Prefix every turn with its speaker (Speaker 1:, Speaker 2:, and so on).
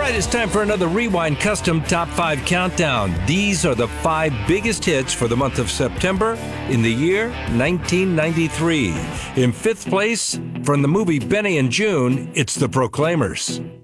Speaker 1: right, it's time for another Rewind Custom Top 5 Countdown. These are the 5 biggest hits for the month of September in the year 1993. In 5th place, from the movie Benny and June, it's The Proclaimers.